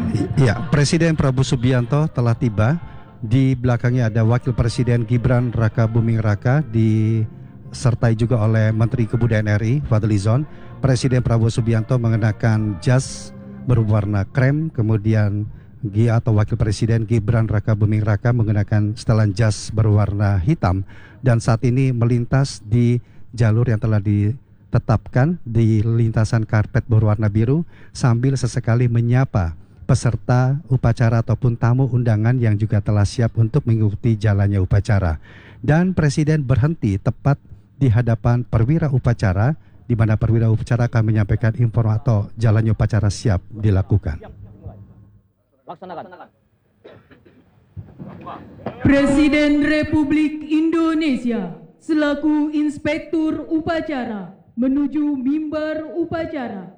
Ya, Presiden Prabowo Subianto telah tiba. Di belakangnya ada Wakil Presiden Gibran Raka Buming Raka, disertai juga oleh Menteri Kebudayaan RI Fadlizon. Presiden Prabowo Subianto mengenakan jas berwarna krem, kemudian atau Wakil Presiden Gibran Raka Buming Raka mengenakan setelan jas berwarna hitam, dan saat ini melintas di jalur yang telah ditetapkan di lintasan karpet berwarna biru sambil sesekali menyapa peserta upacara ataupun tamu undangan yang juga telah siap untuk mengikuti jalannya upacara. Dan Presiden berhenti tepat di hadapan perwira upacara, di mana perwira upacara akan menyampaikan informasi atau jalannya upacara siap dilakukan. Presiden Republik Indonesia selaku Inspektur Upacara menuju mimbar upacara.